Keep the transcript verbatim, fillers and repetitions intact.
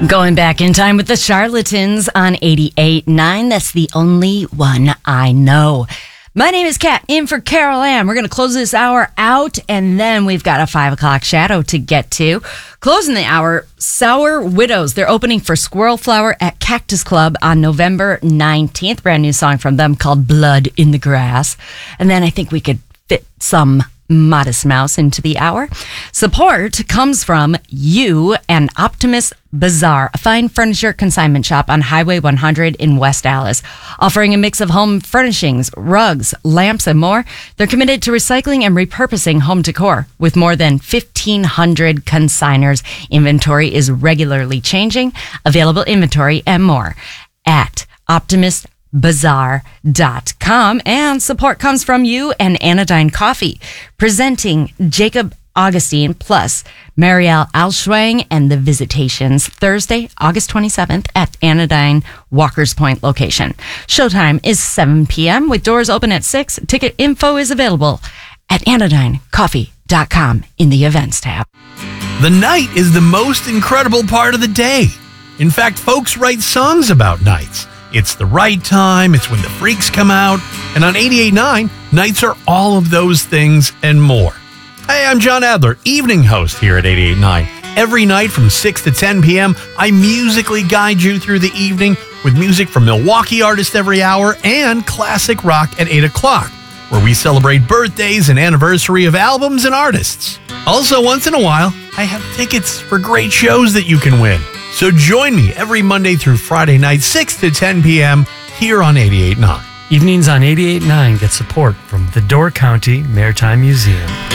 Going back in time with the Charlatans on eighty-eight point nine. That's the only one I know. My name is Kat, in for Carol Ann. We're going to close this hour out, and then we've got a five o'clock shadow to get to. Closing the hour, Sour Widows. They're opening for Squirrel Flower at Cactus Club on November nineteenth. Brand new song from them called Blood in the Grass. And then I think we could fit some Modest Mouse into the hour. Support comes from you and Optimus Bazaar, a fine furniture consignment shop on Highway one hundred in West Allis. Offering a mix of home furnishings, rugs, lamps, and more, they're committed to recycling and repurposing home decor. With more than fifteen hundred consigners, inventory is regularly changing. Available inventory and more at Optimus Bazaar dot com. And support comes from you and Anodyne Coffee, presenting Jacob Augustine plus Marielle Alschwang and the Visitations Thursday, August twenty-seventh at Anodyne Walker's Point location. Showtime is seven p.m. with doors open at six. Ticket info is available at anodyne coffee dot com in the events tab. The night is the most incredible part of the day. In fact, folks write songs about nights. It's the right time, it's when the freaks come out, and on eighty-eight point nine, nights are all of those things and more. Hey, I'm John Adler, evening host here at eighty-eight point nine. Every night from six to ten p.m., I musically guide you through the evening with music from Milwaukee artists every hour and classic rock at eight o'clock, where we celebrate birthdays and anniversary of albums and artists. Also, once in a while, I have tickets for great shows that you can win. So join me every Monday through Friday night, six to ten p.m. here on eighty-eight point nine. Evenings on eighty-eight point nine get support from the Door County Maritime Museum.